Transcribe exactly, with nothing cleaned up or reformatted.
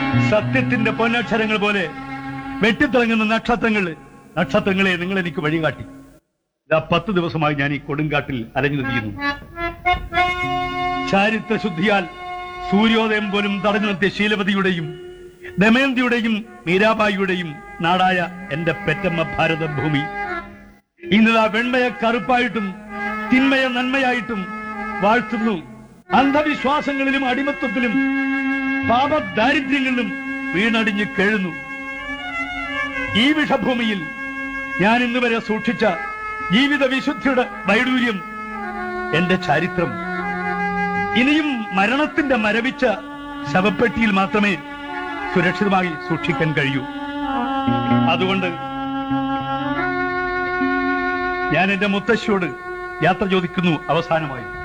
സത്യത്തിന്റെ പൊന്നക്ഷരങ്ങൾ പോലെ വെട്ടിത്തിളങ്ങുന്ന നക്ഷത്രങ്ങൾ നക്ഷത്രങ്ങളെ നിങ്ങൾ എനിക്ക് വഴികാട്ടി. ഇതാ പത്ത് ദിവസമായി ഞാൻ ഈ കൊടുങ്കാട്ടിൽ അലഞ്ഞു തിരിയുന്നു. ചാരിത്ര ശുദ്ധിയാൽ സൂര്യോദയം പോലും തടഞ്ഞു നിർത്തിയ ശീലവതിയുടെയും ദമയന്തിയുടെയും മീരാബായിയുടെയും നാടായ എന്റെ പെറ്റമ്മ ഭാരതഭൂമി ഇന്നതാ വെണ്മയെ കറുപ്പായിട്ടും തിന്മയെ നന്മയായിട്ടും വാഴ്ത്തുന്നു. അന്ധവിശ്വാസങ്ങളിലും അടിമത്വത്തിലും പാപദാരിദ്ര്യങ്ങളിലും വീണടിഞ്ഞ് കേഴുന്നു. ഈ വിഷഭൂമിയിൽ ഞാൻ ഇന്നുവരെ സൂക്ഷിച്ച ജീവിത വിശുദ്ധിയുടെ വൈഡൂര്യം എന്റെ ചരിത്രം ഇനിയും മരണത്തിന്റെ മരവിച്ച ശവപ്പെട്ടിയിൽ മാത്രമേ സുരക്ഷിതമായി സൂക്ഷിക്കാൻ കഴിയൂ. അതുകൊണ്ട് ഞാൻ എന്റെ മുത്തശ്ശിയോട് യാത്ര ചോദിക്കുന്നു അവസാനമായി.